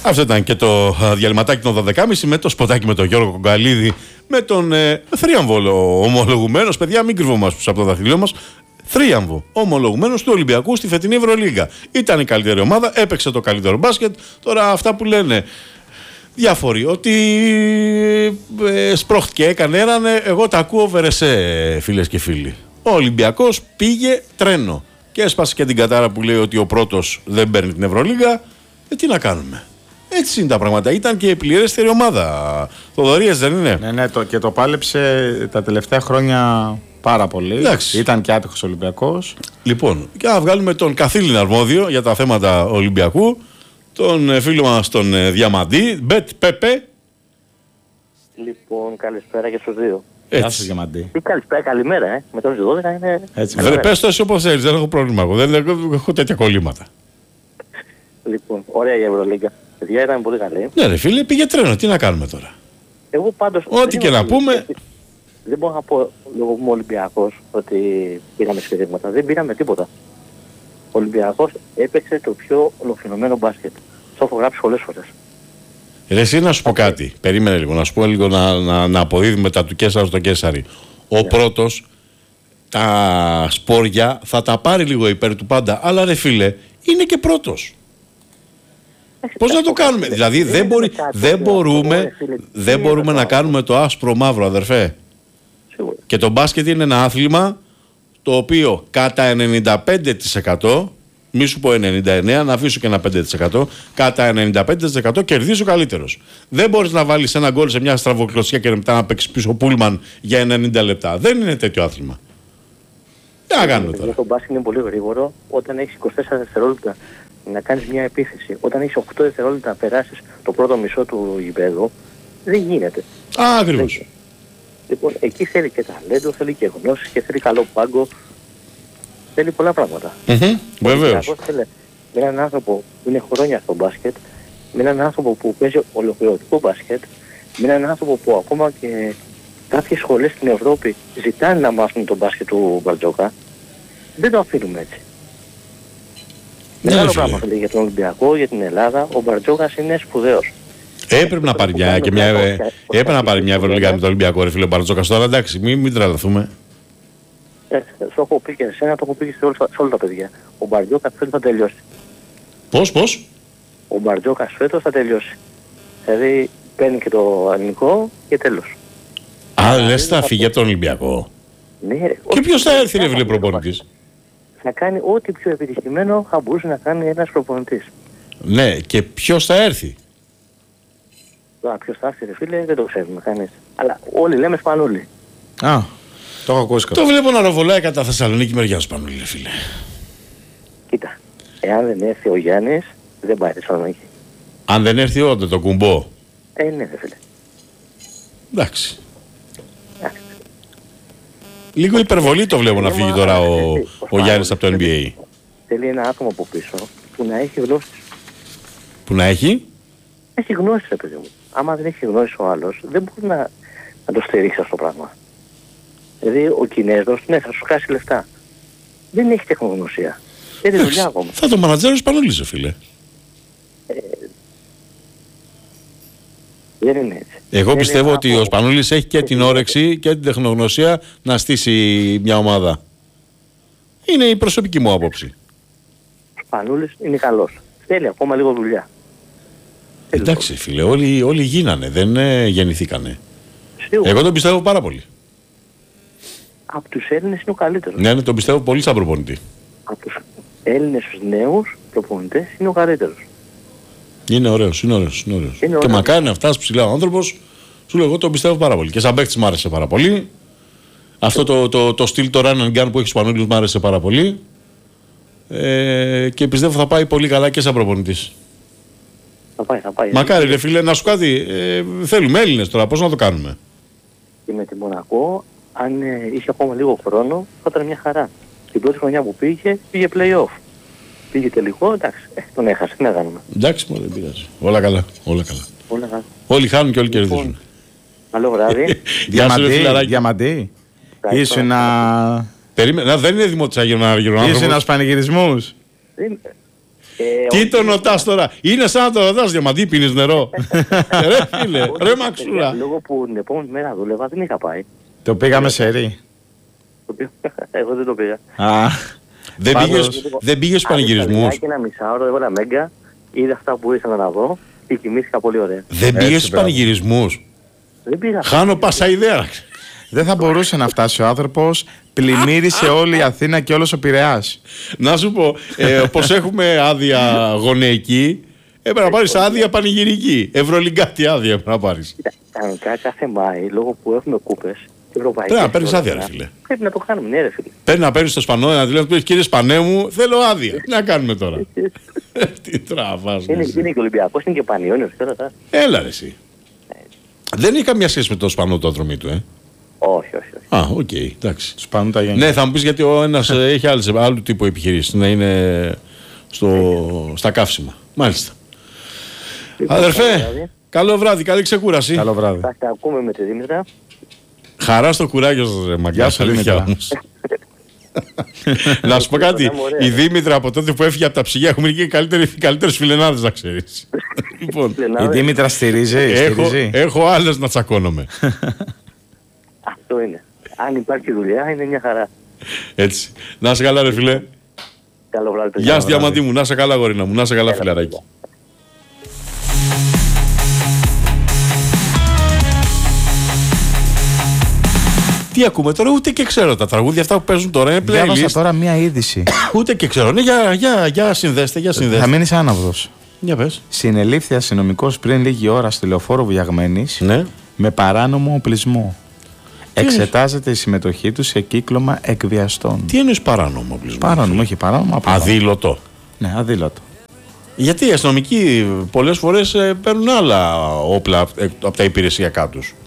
Αυτό ήταν και το διαλυματάκι των 12.30 με το σποτάκι με τον Γιώργο Κογκαλίδη, με τον θρίαμβο ομολογουμένος. Παιδιά, μην κρυβόμαστε από το δαχτυλό μας. Θρίαμβο ομολογουμένος του Ολυμπιακού στη φετινή Ευρωλίγκα. Ήταν η καλύτερη ομάδα, έπαιξε το καλύτερο μπάσκετ. Τώρα αυτά που λένε διάφοροι ότι σπρώχτηκε, έκανε, έρανε, εγώ τα ακούω βερεσέ, φίλες και φίλοι. Ο Ολυμπιακός πήγε τρένο και έσπασε και την κατάρα που λέει ότι ο πρώτος δεν παίρνει την Ευρωλίγκα. Τι να κάνουμε. Έτσι είναι τα πράγματα. Ήταν και η πληρέστερη ομάδα. Θοδωρίας δεν είναι? Ναι, και το πάλεψε τα τελευταία χρόνια πάρα πολύ. Εντάξει. Ήταν και άτυχος Ολυμπιακός. Λοιπόν, και να βγάλουμε τον καθήλυνα αρμόδιο για τα θέματα Ολυμπιακού, τον φίλο μας τον Διαμαντή, Μπετ Πέπε. Λοιπόν, καλησπέρα και στους δύο. Γεια σας, Διαμαντή. Καλησπέρα, καλημέρα, με τον 12 είναι... Έτσι, Βρε, πες το εσύ όπως θέλεις, δεν έχω πρόβλημα εγώ, δεν έχω τέτοια κολλήματα. Λοιπόν, ωραία η Ευρωλίγκα. Παιδιά, ήταν πολύ καλή. Ναι ρε φίλε, πήγε τρένο, τι να κάνουμε τώρα. Εγώ πάντως... Ό,τι και να πούμε... Δεν μπορώ να πω, λόγω που είμαι Ολυμπιακός, ότι πήραμε σφυρίγματα. Δεν πήραμε τίποτα. Ο Ολυμπιακός έπαιξε το πιο ολοκληρωμένο μπάσκετ. Το έχω γράψει πολλές φορές. Ρε εσύ να σου πω κάτι, περίμενε λίγο, να σου πω λίγο να αποδίδουμε τα του Κέσσαρου στο Κέσσαρι. Ο πρώτος, τα σπόρια θα τα πάρει λίγο υπέρ του πάντα, αλλά ρε φίλε, είναι και πρώτος. Πώς να το κάνουμε, δηλαδή δεν μπορούμε να κάνουμε το άσπρο μαύρο, αδερφέ. Σίγουρα. Και το μπάσκετ είναι ένα άθλημα το οποίο κατά 95%, μη σου πω 99%, να αφήσω και ένα 5%, κατά 95% κερδίζει ο καλύτερος. Δεν μπορείς να βάλεις ένα γκολ σε μια στραβοκλωσία και μετά να παίξεις πίσω πούλμαν για 90 λεπτά. Δεν είναι τέτοιο άθλημα. Τι να κάνουμε τώρα. Το μπάσκετ είναι πολύ γρήγορο. Όταν έχεις 24 δευτερόλεπτα να κάνεις μια επίθεση, όταν έχεις 8 δευτερόλεπτα να περάσεις το πρώτο μισό του γηπέδου, δεν γίνεται. Ακριβώς. Λοιπόν, εκεί θέλει και ταλέντο, θέλει και γνώση και θέλει καλό πάγκο. Θέλει πολλά πράγματα. Βεβαίως. Με έναν άνθρωπο που είναι χρόνια στο μπάσκετ, με έναν άνθρωπο που παίζει ολοκληρωτικό μπάσκετ, με έναν άνθρωπο που ακόμα και κάποιες σχολές στην Ευρώπη ζητάνε να μάθουν τον μπάσκετ του Μπαρτζόκα, δεν το αφήνουμε έτσι. Μεγάλο πράγμα θέλει για τον Ολυμπιακό, για την Ελλάδα. Ο Μπαρτζόκας είναι σπουδαίος. Έπρεπε να πάρει μια Ευρωλίγκα με τον Ολυμπιακό, ρε φίλε, ο Μπαρτζόκας τώρα, εντάξει, μην τρελαθούμε. Το έχω πει και εσένα, το έχω πει και σε όλα τα παιδιά. Ο Μπαρτζόκας φέτος θα τελειώσει. Πώς? Ο Μπαρτζόκας φέτος θα τελειώσει. Δηλαδή παίρνει και το ελληνικό και τέλος. Λες θα φύγει από τον Ολυμπιακό. Ναι, ρε. Και ποιος θα έρθει ρε φίλε προπονητής? Θα κάνει ό,τι πιο επιτυχημένο θα μπορούσε να κάνει ένας προπονητής. Ναι, και ποιος θα έρθει? Τώρα ποιος θα έρθει ρε φίλε δεν το ξέρουμε κανείς. Αλλά όλοι λέμε Σπανούλη. Το έχω ακούσει. Το βλέπω να ροβολάει κατά Θεσσαλονίκη μεριά Σπανούλη, ρε φίλε. Κοίτα, εάν δεν έρθει ο Γιάννης δεν πάει Θεσσαλονίκη. Αν δεν έρθει όντω το κουμπό. Ναι ρε φίλε. Εντάξει. Λίγο υπερβολή το βλέπω να φύγει τώρα ο Γιάννης από το NBA. Θέλει ένα άτομο από πίσω που να έχει γνώσεις. Που να έχει? Έχει γνώσεις ρε παιδί μου. Άμα δεν έχει γνώσεις ο άλλος δεν μπορεί να το στηρίξει αυτό το πράγμα. Δηλαδή ο Κινέζος ναι θα σου χάσει λεφτά. Δεν έχει τεχνογνωσία. Έχει δουλειά ακόμα. Θα το μανατζέρω Σπανούλης, φίλε. Δεν είναι έτσι. Εγώ πιστεύω ότι ο Σπανούλης έχει και την όρεξη και την τεχνογνωσία να στήσει μια ομάδα. Είναι η προσωπική μου άποψη. Ο Σπανούλης είναι καλός. Θέλει ακόμα λίγο δουλειά. Εντάξει φίλε, όλοι γίνανε, δεν γεννηθήκανε. Σίγουρα. Εγώ τον πιστεύω πάρα πολύ. Από τους Έλληνες είναι ο καλύτερος. Ναι, τον πιστεύω πολύ σαν προπονητή. Από τους Έλληνες τους νέους προπονητές είναι ο καλύτερος. Είναι ωραίος. Και μακάρι να φτάσει ψηλά ο άνθρωπος, σου λέω εγώ τον πιστεύω πάρα πολύ. Και σαν παίκτης μου άρεσε πάρα πολύ. Αυτό το στυλ το run and gun που έχει ο Σπανούλης μου άρεσε πάρα πολύ. Και πιστεύω θα πάει πολύ καλά και σαν προπονητής. Θα πάει. Μακάρι ρε φίλε, να σου κάτι, θέλουμε Έλληνες τώρα, πώς να το κάνουμε. Και με τη Μονακό, αν είχε ακόμα λίγο χρόνο, θα ήταν μια χαρά. Την πρώτη χρονιά που πήγε play-off. Πήγε τελικό, εντάξει, τον έχασε, τι να κάνουμε. Εντάξει, δεν πειράζει. Όλα καλά. Όλοι χάνουν και όλοι κερδίζουν. Καλό βράδυ. Διαμαντή. Ήσουν να... Περίμενα, δεν είναι δημοτικά γύρω άνθρωπος. Ήσουν ένας πανηγυρισμούς. Τι τον ρωτάς τώρα, είναι σαν να τον ρωτάς Διαμαντή, πίνεις νερό. Ρε φίλε, ρε μαξούρα. Λόγω που την επόμενη μέρα δούλευα δεν είχα πάει. Το πήγαμε σε ρί. Εγώ δεν το πήγα. Α, Δεν πήγες στους πανηγυρισμούς. Και ένα μισάωρο, έβαλα μέγκα, είδα αυτά που ήθελα να δω και κοιμήθηκα πολύ ωραία. Δεν πήγες στους πανηγυρισμούς. Δεν πήγα. Χάνω πάσα ιδέα. δεν θα μπορούσε να φτάσει ο άνθρωπος. Πλημμύρισε όλη η Αθήνα και όλος ο Πειραιάς. Να σου πω, πως έχουμε άδεια γονεϊκή, έπρεπε να πάρεις άδεια πανηγυρική. Ευρωλυγκάτη άδεια έπρεπε να πάρεις. Κανονικά κάθε Μάη, λόγω που έχουμε κούπες ευρωπαϊκές. Πρέπει να παίρνεις άδεια, ρε φίλε. Πρέπει να το κάνουμε, ναι, ρε φίλε. Πρέπει να παίρνεις το Σπανό, να του λες, κύριε Σπανέ μου, θέλω άδεια. Τι να κάνουμε τώρα. Τι τραβάς. Είναι και Ολυμπιακός, είναι και Πανιόνιος τώρα. Έλα ρε εσύ. Δεν έχει καμία σχέση με το Σπανό το ατρωμί του, Όχι. Α, οκ, εντάξει. Σπάνουν τα γένια. Ναι, θα μου πεις γιατί ο ένας έχει άλλου τύπου επιχειρήσεις, να είναι στα καύσιμα. Μάλιστα. Αδερφέ, καλό βράδυ, καλή ξεκούραση. Καλό βράδυ. Θα τα ακούμε με τη Δήμητρα. Χαρά στο κουράγιο σας, ρε μαγκιά. Γεια σου, Δήμητρα. Να σου πω κάτι, η Δήμητρα από τότε που έφυγε από τα ψυγεία έχουμε γίνει καλύτερες φιλενάδες, να ξέρεις. Λοιπόν, Η Δήμητρα στηρίζει. έχω άλλες να τσακώνομαι. Αυτό είναι. Αν υπάρχει δουλειά είναι μια χαρά. Έτσι. Να είσαι καλά ρε φίλε. Καλό βράδυ. παιδιά. Γεια σου Διαμαντή μου, να είσαι καλά γορίνα μου, να είσαι καλά φιλαράκι. Τι ακούμε τώρα, ούτε και ξέρω τα τραγούδια αυτά που παίζουν τώρα, είναι Διάβασα playlist. τώρα μία είδηση. Ούτε και ξέρω, ναι, για συνδέστε, Θα μείνεις άναυδος. Για πες. Συνελήφθη αστυνομικός πριν λίγη ώρα στη λεωφόρο Βιαγμένης Ναι. με παράνομο οπλισμό. Εξετάζεται η συμμετοχή του σε κύκλωμα εκβιαστών. Τι εννοείς παράνομο οπλισμό? Παράνομο, όχι παράνομο. απλά. Αδήλωτο. Ναι, αδήλωτο. Γιατί οι αστυνομικοί πολλές φορές παίρνουν άλλα όπλα από τα υπηρεσιακά τους.